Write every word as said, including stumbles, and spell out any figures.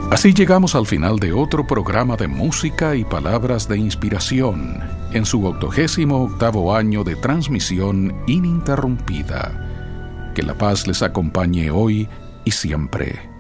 Así llegamos al final de otro programa de música y palabras de inspiración en su octogésimo octavo año de transmisión ininterrumpida. Que la paz les acompañe hoy y siempre.